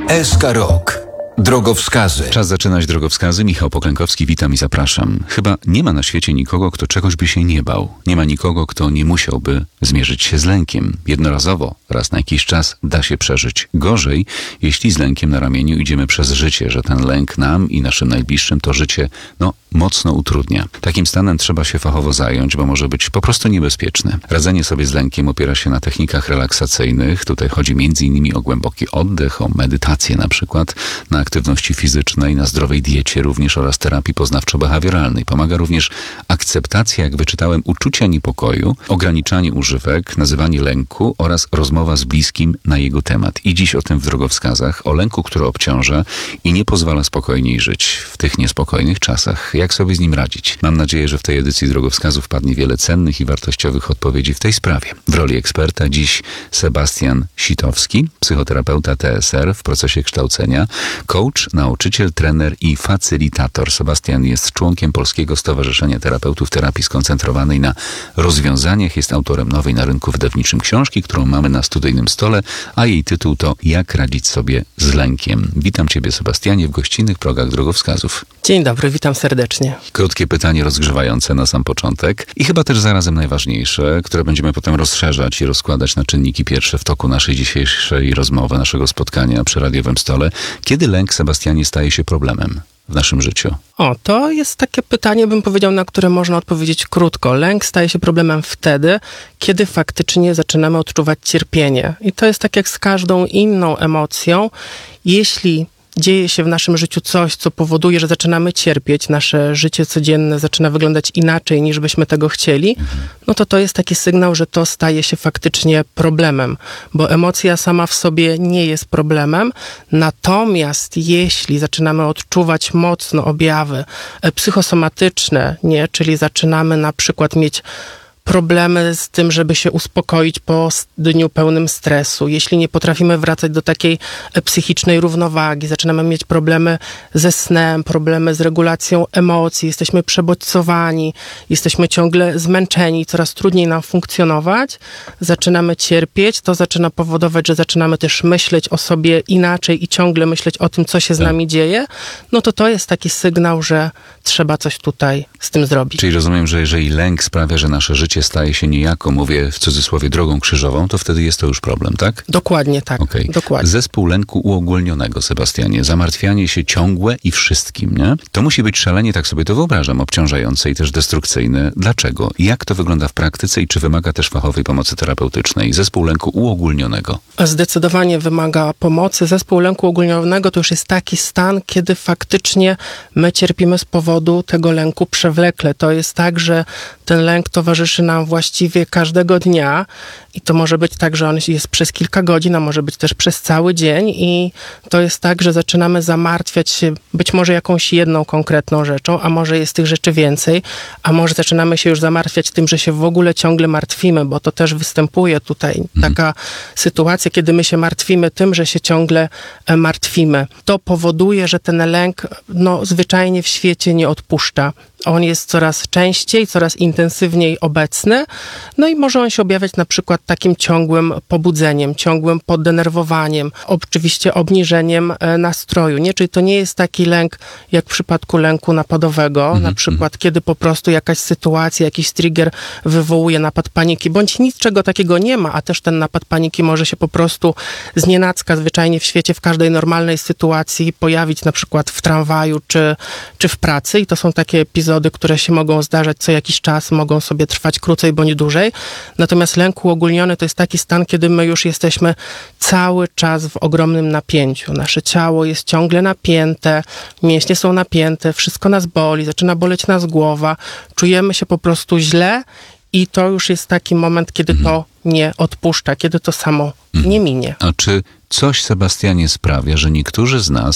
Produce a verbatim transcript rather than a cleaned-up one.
S K Rok. Drogowskazy. Czas zaczynać drogowskazy. Michał Poklękowski, witam i zapraszam. Chyba nie ma na świecie nikogo, kto czegoś by się nie bał. Nie ma nikogo, kto nie musiałby zmierzyć się z lękiem. Jednorazowo, raz na jakiś czas da się przeżyć. Gorzej, jeśli z lękiem na ramieniu idziemy przez życie, że ten lęk nam i naszym najbliższym to życie, no, mocno utrudnia. Takim stanem trzeba się fachowo zająć, bo może być po prostu niebezpieczny. Radzenie sobie z lękiem opiera się na technikach relaksacyjnych. Tutaj chodzi między innymi o głęboki oddech, o medytację na przykład, na aktywności fizycznej, na zdrowej diecie również oraz terapii poznawczo-behawioralnej. Pomaga również akceptacja, jak wyczytałem, uczucia niepokoju, ograniczanie używek, nazywanie lęku oraz rozmowa z bliskim na jego temat. I dziś o tym w drogowskazach, o lęku, który obciąża i nie pozwala spokojniej żyć w tych niespokojnych czasach. Jak sobie z nim radzić? Mam nadzieję, że w tej edycji drogowskazów padnie wiele cennych i wartościowych odpowiedzi w tej sprawie. W roli eksperta dziś Sebastian Sitowski, psychoterapeuta T S R w procesie kształcenia, coach, nauczyciel, trener i facylitator. Sebastian jest członkiem Polskiego Stowarzyszenia Terapeutów Terapii Skoncentrowanej na Rozwiązaniach. Jest autorem nowej na rynku wydawniczym książki, którą mamy na studyjnym stole, a jej tytuł to Jak radzić sobie z lękiem. Witam Ciebie, Sebastianie, w gościnnych progach drogowskazów. Dzień dobry, witam serdecznie. Krótkie pytanie rozgrzewające na sam początek i chyba też zarazem najważniejsze, które będziemy potem rozszerzać i rozkładać na czynniki pierwsze w toku naszej dzisiejszej rozmowy, naszego spotkania przy radiowym stole. Kiedy lęk, Sebastianie, staje się problemem w naszym życiu? O, to jest takie pytanie, bym powiedział, na które można odpowiedzieć krótko. Lęk staje się problemem wtedy, kiedy faktycznie zaczynamy odczuwać cierpienie. I to jest tak jak z każdą inną emocją. Jeśli dzieje się w naszym życiu coś, co powoduje, że zaczynamy cierpieć, nasze życie codzienne zaczyna wyglądać inaczej, niż byśmy tego chcieli, no to to jest taki sygnał, że to staje się faktycznie problemem, bo emocja sama w sobie nie jest problemem, natomiast jeśli zaczynamy odczuwać mocno objawy psychosomatyczne, nie, czyli zaczynamy na przykład mieć problemy z tym, żeby się uspokoić po dniu pełnym stresu. Jeśli nie potrafimy wracać do takiej psychicznej równowagi, zaczynamy mieć problemy ze snem, problemy z regulacją emocji, jesteśmy przebodźcowani, jesteśmy ciągle zmęczeni, coraz trudniej nam funkcjonować, zaczynamy cierpieć, to zaczyna powodować, że zaczynamy też myśleć o sobie inaczej i ciągle myśleć o tym, co się z tak. nami dzieje, no to to jest taki sygnał, że trzeba coś tutaj z tym zrobić. Czyli rozumiem, że jeżeli lęk sprawia, że nasze życie staje się niejako, mówię w cudzysłowie, drogą krzyżową, to wtedy jest to już problem, tak? Dokładnie tak. Okay. Dokładnie. Zespół lęku uogólnionego, Sebastianie, zamartwianie się ciągłe i wszystkim, nie? To musi być szalenie, tak sobie to wyobrażam, obciążające i też destrukcyjne. Dlaczego? Jak to wygląda w praktyce i czy wymaga też fachowej pomocy terapeutycznej? Zespół lęku uogólnionego. Zdecydowanie wymaga pomocy. Zespół lęku uogólnionego to już jest taki stan, kiedy faktycznie my cierpimy z powodu tego lęku przewlekle. To jest tak, że ten lęk towarzyszy nam właściwie każdego dnia i to może być tak, że on jest przez kilka godzin, a może być też przez cały dzień i to jest tak, że zaczynamy zamartwiać się być może jakąś jedną konkretną rzeczą, a może jest tych rzeczy więcej, a może zaczynamy się już zamartwiać tym, że się w ogóle ciągle martwimy, bo to też występuje tutaj mhm. taka sytuacja, kiedy my się martwimy tym, że się ciągle martwimy. To powoduje, że ten lęk no, zwyczajnie w świecie nie odpuszcza. On jest coraz częściej, coraz intensywniej obecny, no i może on się objawiać na przykład takim ciągłym pobudzeniem, ciągłym poddenerwowaniem, oczywiście obniżeniem nastroju, nie? Czyli to nie jest taki lęk, jak w przypadku lęku napadowego, mm-hmm. na przykład kiedy po prostu jakaś sytuacja, jakiś trigger wywołuje napad paniki, bądź nic czego takiego nie ma, a też ten napad paniki może się po prostu znienacka zwyczajnie w świecie, w każdej normalnej sytuacji pojawić na przykład w tramwaju czy, czy w pracy i to są takie epizody, które się mogą zdarzać co jakiś czas, mogą sobie trwać krócej bądź dłużej. Natomiast lęk uogólniony to jest taki stan, kiedy my już jesteśmy cały czas w ogromnym napięciu. Nasze ciało jest ciągle napięte, mięśnie są napięte, wszystko nas boli, zaczyna boleć nas głowa, czujemy się po prostu źle i to już jest taki moment, kiedy mhm. to nie odpuszcza, kiedy to samo mhm. nie minie. A czy coś, Sebastianie, sprawia, że niektórzy z nas